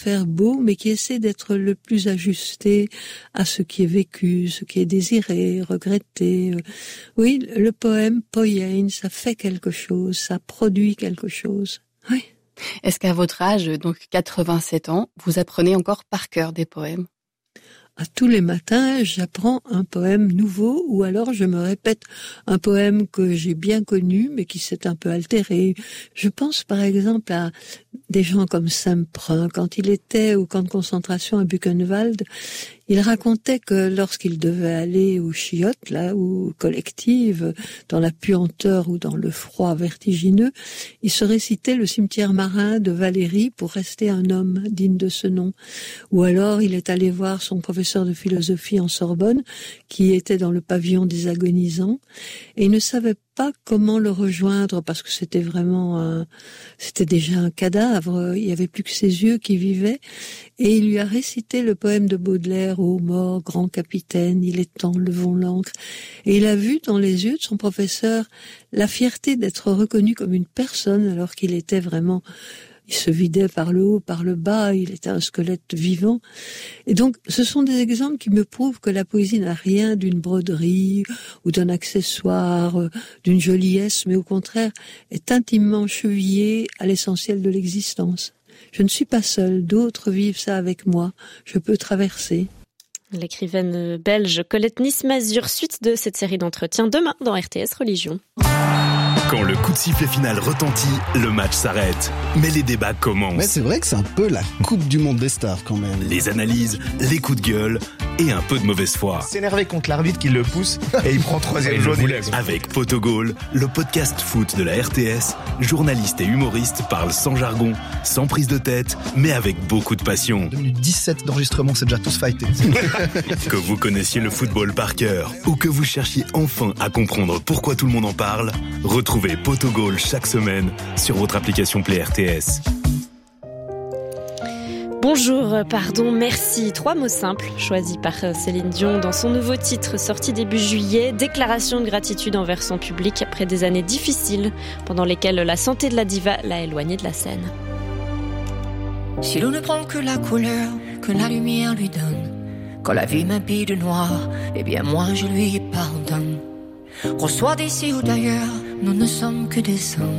faire beau, mais qui essaie d'être le plus ajusté à ce qui est vécu, ce qui est désiré, regretté. Oui, le poème, poiein, ça fait quelque chose, ça produit quelque chose. Oui. Est-ce qu'à votre âge, donc 87 ans, vous apprenez encore par cœur des poèmes ? Tous les matins, j'apprends un poème nouveau, ou alors je me répète un poème que j'ai bien connu, mais qui s'est un peu altéré. Je pense par exemple à des gens comme Saint-Prun. Quand il était au camp de concentration à Buchenwald, il racontait que lorsqu'il devait aller aux chiottes, là, ou collectives, dans la puanteur ou dans le froid vertigineux, il se récitait le cimetière marin de Valéry pour rester un homme digne de ce nom. Ou alors, il est allé voir son professeur de philosophie en Sorbonne, qui était dans le pavillon des agonisants, et il ne savait pas comment le rejoindre parce que c'était déjà un cadavre, il y avait plus que ses yeux qui vivaient, et il lui a récité le poème de Baudelaire, ô mort, grand capitaine, il est temps, levons l'ancre, et il a vu dans les yeux de son professeur la fierté d'être reconnu comme une personne alors qu'il était vraiment, il se vidait par le haut, par le bas, il était un squelette vivant. Et donc, ce sont des exemples qui me prouvent que la poésie n'a rien d'une broderie ou d'un accessoire, d'une joliesse, mais au contraire est intimement chevillée à l'essentiel de l'existence. Je ne suis pas seule, d'autres vivent ça avec moi, je peux traverser. L'écrivaine belge Colette Nice-Mazur, suite de cette série d'entretiens demain dans RTS Religion. Quand le coup de sifflet final retentit, le match s'arrête. Mais les débats commencent. Mais c'est vrai que c'est un peu la Coupe du Monde des stars quand même. Les analyses, les coups de gueule et un peu de mauvaise foi. S'énerver contre l'arbitre qui le pousse et il prend troisième jaune. Avec Potogol, le podcast foot de la RTS, journalistes et humoristes parlent sans jargon, sans prise de tête, mais avec beaucoup de passion. 2017 d'enregistrement, c'est déjà tous fighté. Que vous connaissiez le football par cœur ou que vous cherchiez enfin à comprendre pourquoi tout le monde en parle, retrouvez Potogol chaque semaine sur votre application Play RTS. Bonjour, pardon, merci. 3 mots simples choisis par Céline Dion dans son nouveau titre sorti début juillet. Déclaration de gratitude envers son public après des années difficiles pendant lesquelles la santé de la diva l'a éloignée de la scène. Si l'on ne prend que la couleur que la lumière lui donne, quand la vie m'habille de noir, eh bien moi je lui pardonne. Qu'on soit d'ici ou d'ailleurs, nous ne sommes que des hommes.